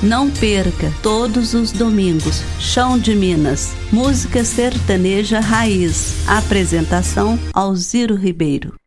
Não perca, todos os domingos, Chão de Minas, música sertaneja raiz. Apresentação: Alziro Ribeiro.